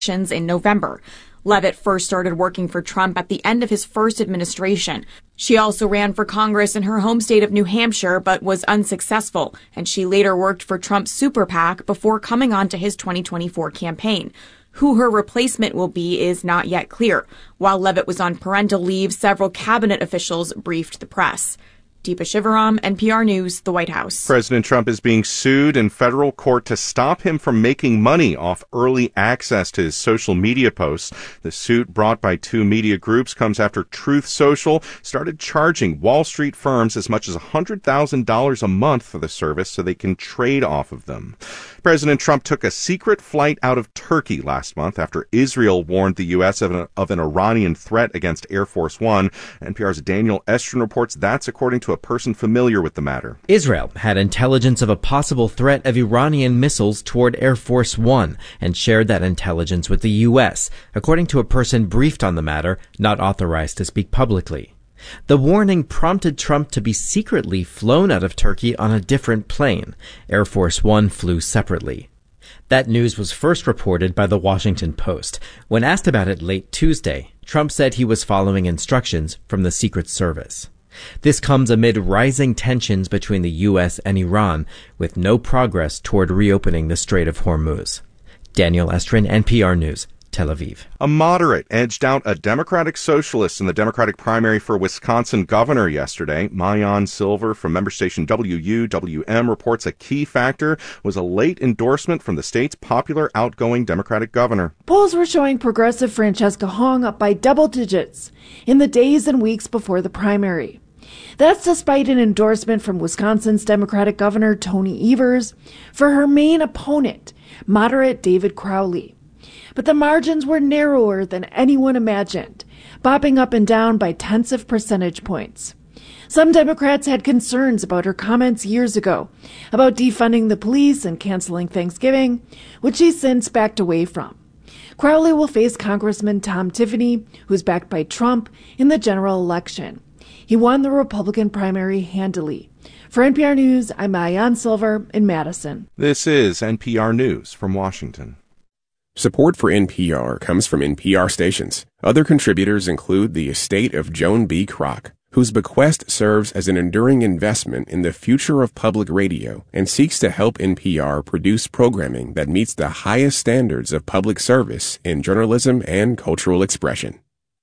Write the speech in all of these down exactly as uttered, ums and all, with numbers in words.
in November. Leavitt first started working for Trump at the end of his first administration. She also ran for Congress in her home state of New Hampshire, but was unsuccessful, and she later worked for Trump's super PAC before coming on to his twenty twenty-four campaign. Who her replacement will be is not yet clear. While Leavitt was on parental leave, several cabinet officials briefed the press. Deepa Shivaram, N P R News, the White House. President Trump is being sued in federal court to stop him from making money off early access to his social media posts. The suit, brought by two media groups, comes after Truth Social started charging Wall Street firms as much as one hundred thousand dollars a month for the service so they can trade off of them. President Trump took a secret flight out of Turkey last month after Israel warned the U S of an, of an Iranian threat against Air Force One. N P R's Daniel Estrin reports that's according to a person familiar with the matter. Israel had intelligence of a possible threat of Iranian missiles toward Air Force One and shared that intelligence with the U S, according to a person briefed on the matter, not authorized to speak publicly. The warning prompted Trump to be secretly flown out of Turkey on a different plane. Air Force One flew separately. That news was first reported by the Washington Post. When asked about it late Tuesday, Trump said he was following instructions from the Secret Service. This comes amid rising tensions between the U S and Iran, with no progress toward reopening the Strait of Hormuz. Daniel Estrin, N P R News, Tel Aviv. A moderate edged out a Democratic socialist in the Democratic primary for Wisconsin governor yesterday. Maayan Silver from member station W U W M reports a key factor was a late endorsement from the state's popular outgoing Democratic governor. Polls were showing progressive Francesca Hong up by double digits in the days and weeks before the primary. That's despite an endorsement from Wisconsin's Democratic Governor Tony Evers for her main opponent, moderate David Crowley. But the margins were narrower than anyone imagined, bopping up and down by tenths of percentage points. Some Democrats had concerns about her comments years ago about defunding the police and canceling Thanksgiving, which she's since backed away from. Crowley will face Congressman Tom Tiffany, who's backed by Trump, in the general election. He won the Republican primary handily. For N P R News, I'm Maayan Silver in Madison. This is N P R News from Washington. Support for N P R comes from N P R stations. Other contributors include the estate of Joan B. Kroc, whose bequest serves as an enduring investment in the future of public radio and seeks to help N P R produce programming that meets the highest standards of public service in journalism and cultural expression.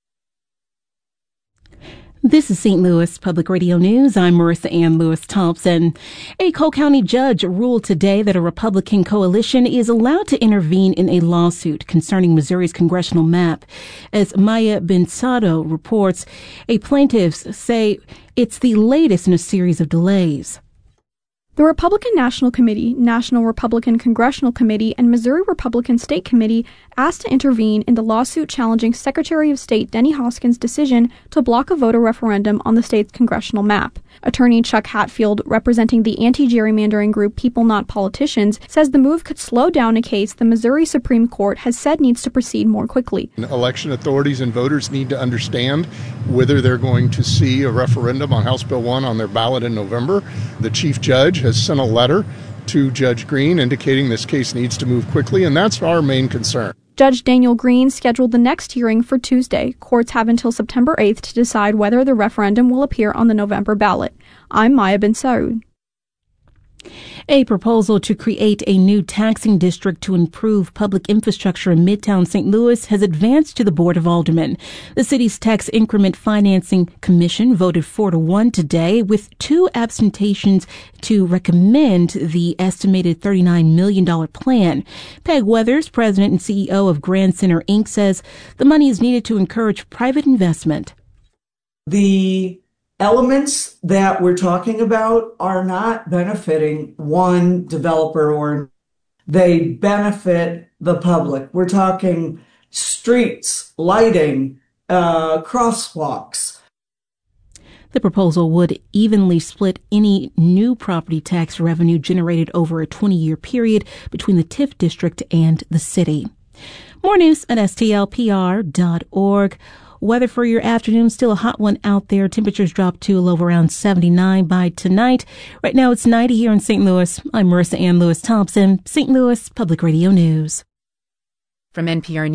This is Saint Louis Public Radio News. I'm Marissa Ann Lewis-Thompson. A Cole County judge ruled today that a Republican coalition is allowed to intervene in a lawsuit concerning Missouri's congressional map. As Maya Bensado reports, a plaintiffs say it's the latest in a series of delays. The Republican National Committee, National Republican Congressional Committee, and Missouri Republican State Committee asked to intervene in the lawsuit challenging Secretary of State Denny Hoskins' decision to block a voter referendum on the state's congressional map. Attorney Chuck Hatfield, representing the anti-gerrymandering group People Not Politicians, says the move could slow down a case the Missouri Supreme Court has said needs to proceed more quickly. Election authorities and voters need to understand whether they're going to see a referendum on House Bill one on their ballot in November. The chief judge has sent a letter to Judge Green indicating this case needs to move quickly, and that's our main concern. Judge Daniel Green scheduled the next hearing for Tuesday. Courts have until September eighth to decide whether the referendum will appear on the November ballot. I'm Maya Ben Saud. A proposal to create a new taxing district to improve public infrastructure in Midtown Saint Louis has advanced to the Board of Aldermen. The city's Tax Increment Financing Commission voted four to one today, with two abstentions to recommend the estimated thirty-nine million dollars plan. Peg Weathers, president and C E O of Grand Center Incorporated, says the money is needed to encourage private investment. The elements that we're talking about are not benefiting one developer, or they benefit the public. We're talking streets, lighting, uh, crosswalks. The proposal would evenly split any new property tax revenue generated over a twenty-year period between the T I F district and the city. More news at S T L P R dot org. Weather for your afternoon, still a hot one out there. Temperatures drop to a low of around seventy-nine by tonight. Right now it's ninety here in Saint Louis. I'm Marissa Ann Lewis-Thompson, Saint Louis Public Radio News. From N P R News.